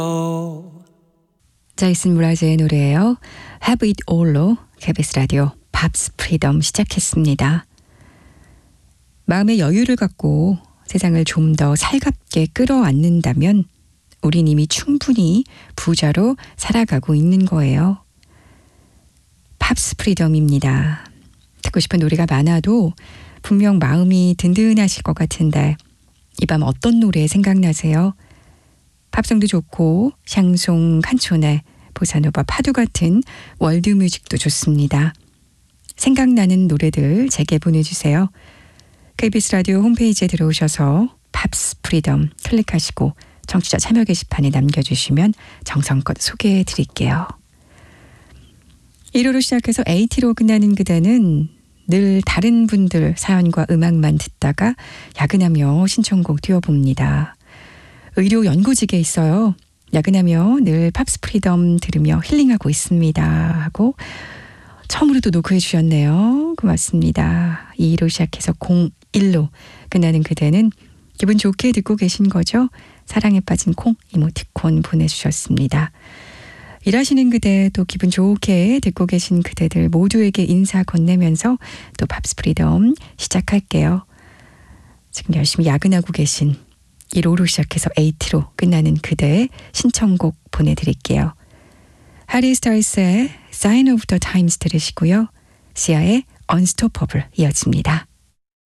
제이슨 무라즈의 노래예요. Have It All로 KBS 라디오 밥스 프리덤 시작했습니다. 마음의 여유를 갖고 세상을 좀 더 살갑게 끌어안는다면 우린 이미 충분히 부자로 살아가고 있는 거예요. 밥스 프리덤입니다. 듣고 싶은 노래가 많아도 분명 마음이 든든하실 것 같은데 이 밤 어떤 노래 생각나세요? 팝송도 좋고 샹송, 칸초네, 보사노바, 파도 같은 월드뮤직도 좋습니다. 생각나는 노래들 제게 보내주세요. KBS 라디오 홈페이지에 들어오셔서 팝스 프리덤 클릭하시고 청취자 참여 게시판에 남겨주시면 정성껏 소개해드릴게요. 1호로 시작해서 AT로 끝나는 그대는 늘 다른 분들 사연과 음악만 듣다가 야근하며 신청곡 띄워봅니다. 의료 연구직에 있어요. 야근하며 늘 팝스 프리덤 들으며 힐링하고 있습니다. 하고 처음으로 또 노크해 주셨네요. 고맙습니다. 2로 시작해서 01로 끝나는 그대는 기분 좋게 듣고 계신 거죠? 사랑에 빠진 콩 이모티콘 보내주셨습니다. 일하시는 그대 또 기분 좋게 듣고 계신 그대들 모두에게 인사 건네면서 또 팝스 프리덤 시작할게요. 지금 열심히 야근하고 계신 1호로 시작해서 8로 끝나는 그대의 신청곡 보내드릴게요. 하리 스타일스의 Sign of the Times 들으시고요. 시아의 Unstoppable 이어집니다.